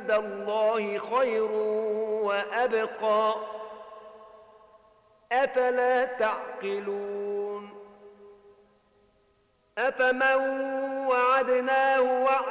عند الله خير وأبقى أفلا تعقلون أفمن وعدناه